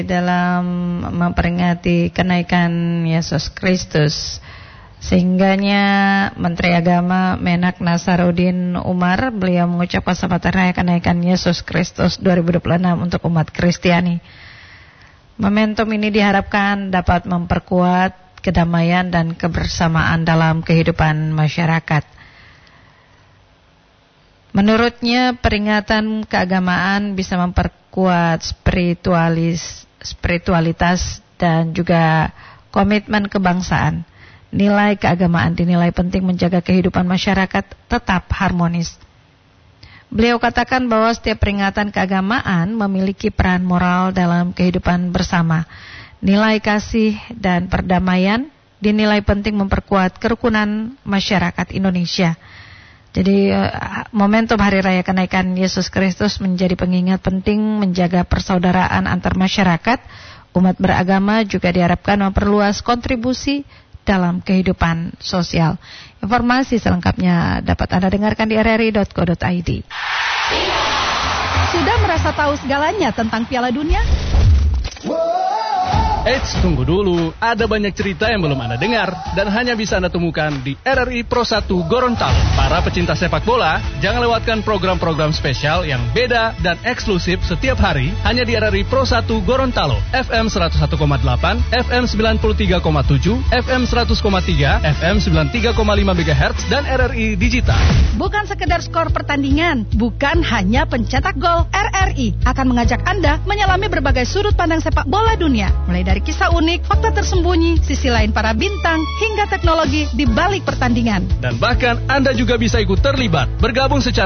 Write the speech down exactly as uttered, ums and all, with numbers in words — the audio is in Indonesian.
dalam memperingati kenaikan Yesus Kristus. Sehingganya Menteri Agama Menak Nasaruddin Umar, beliau mengucapkan selamat raya kenaikan Yesus Kristus dua ribu dua puluh enam untuk umat Kristiani. Momentum ini diharapkan dapat memperkuat kedamaian dan kebersamaan dalam kehidupan masyarakat. Menurutnya, peringatan keagamaan bisa memperkuat spiritualis, spiritualitas dan juga komitmen kebangsaan. Nilai keagamaan dinilai penting menjaga kehidupan masyarakat tetap harmonis. Beliau katakan bahwa setiap peringatan keagamaan memiliki peran moral dalam kehidupan bersama. Nilai kasih dan perdamaian dinilai penting memperkuat kerukunan masyarakat Indonesia. Jadi momentum Hari Raya Kenaikan Yesus Kristus menjadi pengingat penting menjaga persaudaraan antar masyarakat. Umat beragama juga diharapkan memperluas kontribusi dalam kehidupan sosial. Informasi selengkapnya dapat Anda dengarkan di r r i dot co dot i d. Sudah merasa tahu segalanya tentang Piala Dunia? Eits, tunggu dulu. Ada banyak cerita yang belum Anda dengar dan hanya bisa Anda temukan di R R I Pro satu Gorontalo. Para pecinta sepak bola, jangan lewatkan program-program spesial yang beda dan eksklusif setiap hari hanya di R R I Pro satu Gorontalo. F M seratus satu koma delapan, F M sembilan puluh tiga koma tujuh, F M seratus koma tiga, F M sembilan puluh tiga koma lima megahertz dan R R I Digital. Bukan sekedar skor pertandingan, bukan hanya pencetak gol, R R I akan mengajak Anda menyelami berbagai sudut pandang sepak bola dunia. Mulai dari kisah unik, fakta tersembunyi, sisi lain para bintang, hingga teknologi di balik pertandingan. Dan bahkan Anda juga bisa ikut terlibat, bergabung secara